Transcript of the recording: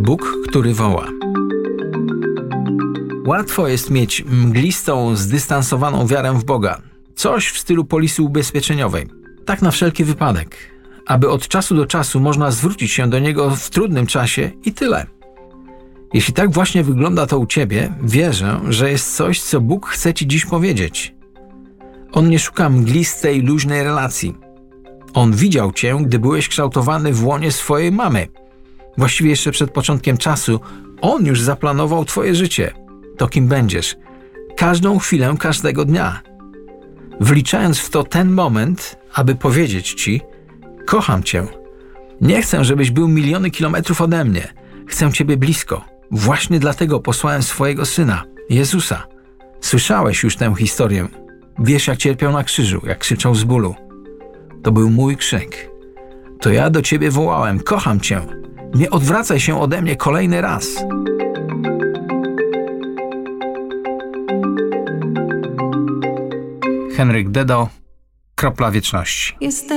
Bóg, który woła. Łatwo jest mieć mglistą, zdystansowaną wiarę w Boga. Coś w stylu polisy ubezpieczeniowej. Tak na wszelki wypadek. Aby od czasu do czasu można zwrócić się do Niego w trudnym czasie i tyle. Jeśli tak właśnie wygląda to u Ciebie, wierzę, że jest coś, co Bóg chce Ci dziś powiedzieć. On nie szuka mglistej, luźnej relacji. On widział Cię, gdy byłeś kształtowany w łonie swojej mamy. Właściwie jeszcze przed początkiem czasu On już zaplanował Twoje życie. To kim będziesz. Każdą chwilę, każdego dnia. Wliczając w to ten moment, aby powiedzieć Ci: kocham Cię. Nie chcę, żebyś był miliony kilometrów ode mnie. Chcę Ciebie blisko. Właśnie dlatego posłałem swojego Syna, Jezusa. Słyszałeś już tę historię. Wiesz, jak cierpiał na krzyżu, jak krzyczał z bólu. To był mój krzyk. To ja do Ciebie wołałem: kocham Cię. Nie odwracaj się ode mnie kolejny raz. Henryk Dedo, Kropla Wieczności.